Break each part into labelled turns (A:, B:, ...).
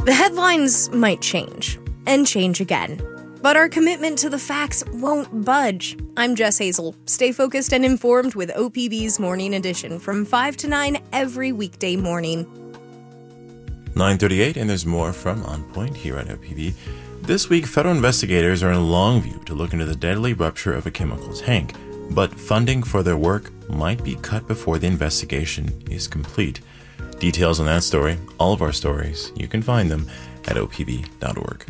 A: The headlines might change, and change again. But our commitment to the facts won't budge. I'm Jess Hazel. Stay focused and informed with OPB's Morning Edition from 5 to 9 every weekday morning.
B: 9:38, and there's more from On Point here at OPB. This week, federal investigators are in Longview to look into the deadly rupture of a chemical tank, but funding for their work might be cut before the investigation is complete. Details on that story, all of our stories, you can find them at opb.org.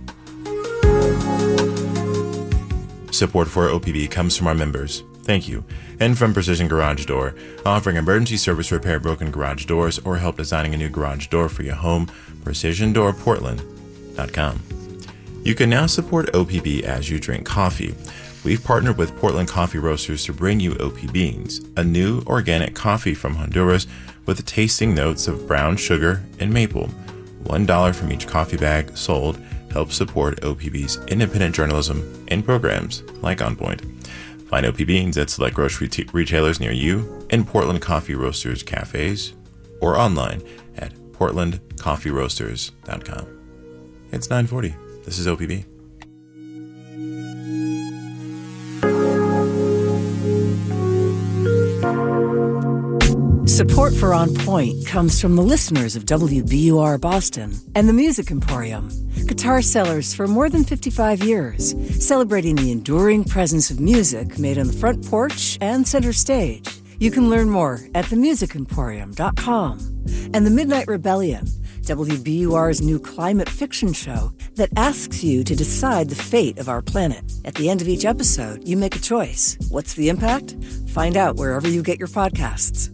B: Support for OPB comes from our members. Thank you. And from Precision Garage Door, offering emergency service repair broken garage doors or help designing a new garage door for your home, precisiondoorportland.com. You can now support OPB as you drink coffee. We've partnered with Portland Coffee Roasters to bring you OP Beans, a new organic coffee from Honduras with tasting notes of brown sugar and maple. $1 from each coffee bag sold helps support OPB's independent journalism and programs like On Point. Find OP Beans at select grocery retailers near you and Portland Coffee Roasters cafes or online at portlandcoffeeroasters.com. It's 9:40. This is OPB.
C: Support for On Point comes from the listeners of WBUR Boston and the Music Emporium, guitar sellers for more than 55 years, celebrating the enduring presence of music made on the front porch and center stage. You can learn more at themusicemporium.com. And The Midnight Rebellion, WBUR's new climate fiction show that asks you to decide the fate of our planet. At the end of each episode, you make a choice. What's the impact? Find out wherever you get your podcasts.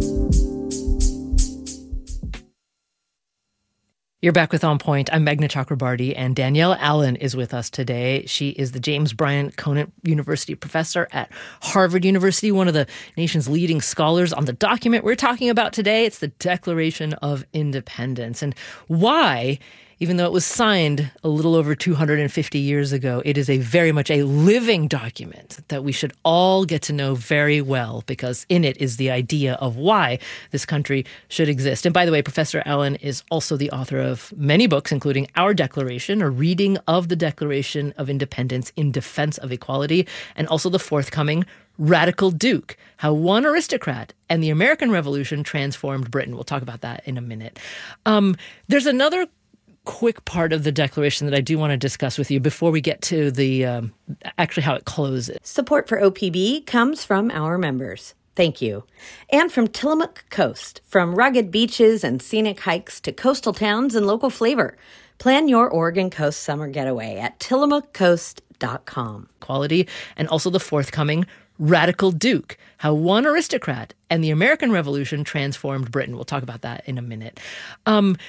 D: You're back with On Point. I'm Meghna Chakrabarty, and Danielle Allen is with us today. She is the James Bryant Conant University professor at Harvard University, one of the nation's leading scholars on the document we're talking about today. It's the Declaration of Independence. And why, even though it was signed a little over 250 years ago, it is very much a living document that we should all get to know very well, because in it is the idea of why this country should exist. And by the way, Professor Allen is also the author of many books, including Our Declaration, a reading of the Declaration of Independence in Defense of Equality, and also the forthcoming Radical Duke, How One Aristocrat and the American Revolution Transformed Britain. We'll talk about that in a minute. There's another quick part of the Declaration that I do want to discuss with you before we get to the actually how it closes.
E: Support for OPB comes from our members. Thank you. And from Tillamook Coast, from rugged beaches and scenic hikes to coastal towns and local flavor. Plan your Oregon Coast summer getaway at tillamookcoast.com.
D: Quality, and also the forthcoming Radical Duke, How One Aristocrat and the American Revolution Transformed Britain. We'll talk about that in a minute.